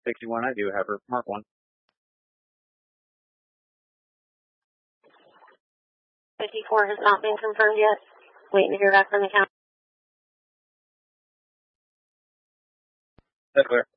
61, I do have her. Mark 1. 54 has not been confirmed yet. Waiting to hear back from the county. That's clear.